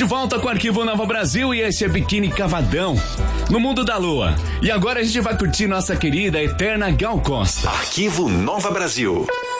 De volta com o Arquivo Nova Brasil e esse é Biquíni Cavadão, no mundo da lua. E agora a gente vai curtir nossa querida eterna Gal Costa. Arquivo Nova Brasil.